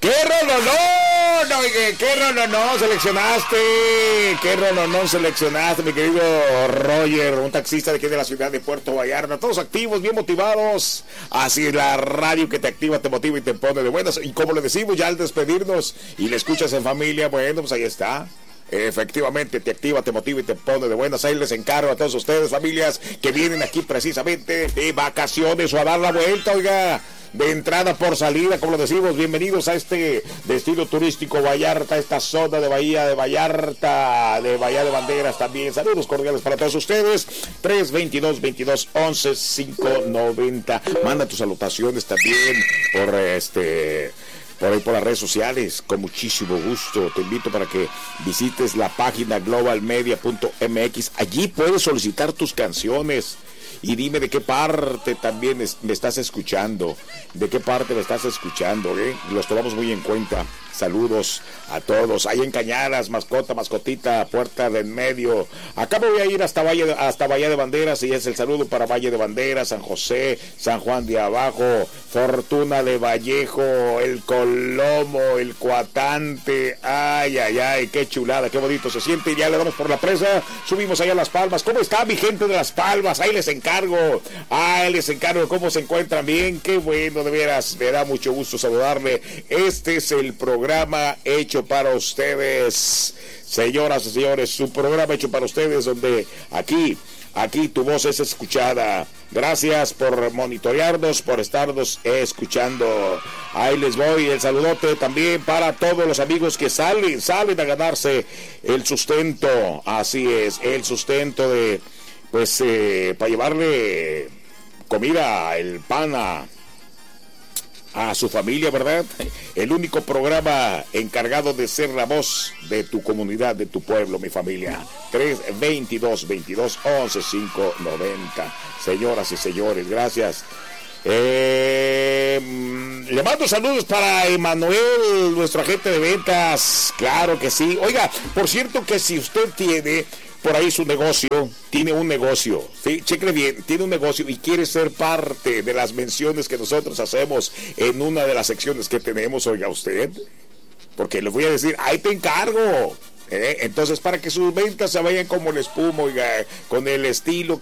¡Qué rolonón! Oye, qué rolonón seleccionaste. Qué rolonón seleccionaste, mi querido Roger, un taxista de aquí de la ciudad de Puerto Vallarta. Todos activos, bien motivados. Así es la radio que te activa, te motiva y te pone de buenas. Y como le decimos ya al despedirnos y le escuchas en familia, bueno, pues ahí está. Efectivamente, te activa, te motiva y te pone de buenas. Ahí les encargo a todos ustedes, familias, que vienen aquí precisamente de vacaciones o a dar la vuelta, oiga, de entrada por salida, como lo decimos. Bienvenidos a este destino turístico Vallarta, esta zona de Bahía de Vallarta, de Bahía de Banderas también. Saludos cordiales para todos ustedes. 322-22-11-590. Manda tus salutaciones también por por las redes sociales, con muchísimo gusto. Te invito para que visites la página globalmedia.mx. Allí puedes solicitar tus canciones y dime de qué parte también me estás escuchando. De qué parte me estás escuchando, Los tomamos muy en cuenta. Saludos a todos. Ahí en Cañadas, mascotita, Puerta del Medio. Acá me voy a ir hasta Bahía de Banderas, y es el saludo para Valle de Banderas, San José, San Juan de Abajo, Fortuna de Vallejo, el Colomo, el Coatante. Ay, qué chulada, qué bonito se siente. Y ya le damos por la presa, subimos allá a Las Palmas. ¿Cómo está mi gente de Las Palmas? Ahí les encargo cómo se encuentran. Bien, qué bueno, de veras, me da mucho gusto saludarle. Este es el programa hecho para ustedes, señoras y señores, su programa hecho para ustedes, donde aquí tu voz es escuchada. Gracias por monitorearnos, por estarnos escuchando. Ahí les voy el saludote también para todos los amigos que salen a ganarse el sustento. Así es, el sustento de, para llevarle comida, el pan a su familia, ¿verdad? El único programa encargado de ser la voz de tu comunidad, de tu pueblo, mi familia. 322-22-11-590. Señoras y señores, gracias. Le mando saludos para Emanuel, nuestro agente de ventas. Claro que sí. Oiga, por cierto que si usted tiene por ahí su negocio, tiene un negocio, ¿sí? Cheque bien, tiene un negocio y quiere ser parte de las menciones que nosotros hacemos en una de las secciones que tenemos, oiga usted, porque les voy a decir, ahí te encargo. Entonces, para que sus ventas se vayan como la espuma, oiga, con el estilo